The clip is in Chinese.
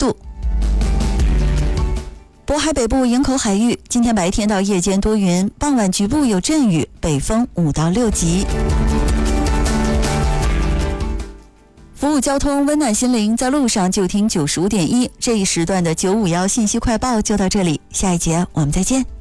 度。渤海北部营口海域今天白天到夜间多云，傍晚局部有阵雨，北风5到6级。服务交通，温暖心灵，在路上就听95.1。这一时段的951信息快报就到这里，下一节我们再见。